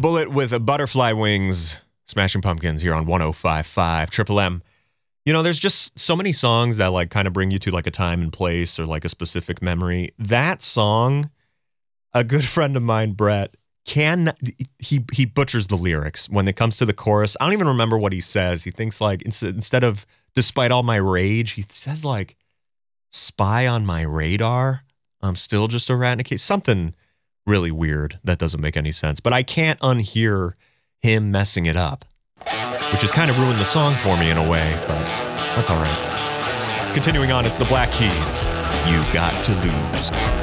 Bullet with a Butterfly Wings, Smashing Pumpkins here on 105.5 Triple M. You know, there's just so many songs that like kind of bring you to like a time and place or like a specific memory. That song, a good friend of mine, Brett, he butchers the lyrics when it comes to the chorus. I don't even remember what he says. He thinks like instead of despite all my rage, he says like spy on my radar. I'm still just a rat in a cage. Something really weird that doesn't make any sense. But I can't unhear him messing it up, which has kind of ruined the song for me in a way, but that's all right. Continuing on, it's the Black Keys. You Got to Lose.